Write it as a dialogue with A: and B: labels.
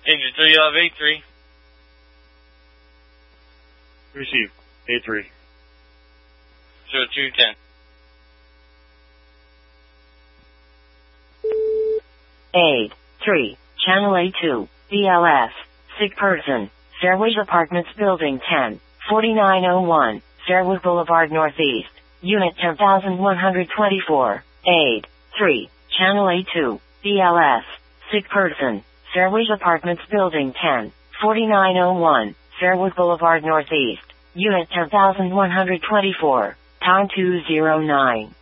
A: Agent 3, you'll have 8-3.
B: Receive. 8-3.
A: 0210.
C: Aid 3, Channel A2, BLS, sick person, Fairwood Apartments Building 10, 4901, Fairwood Boulevard Northeast, Unit 10124, Aid 3, Channel A2, BLS, sick person, Fairwood Apartments Building 10, 4901, Fairwood Boulevard Northeast, Unit 10124, time 209.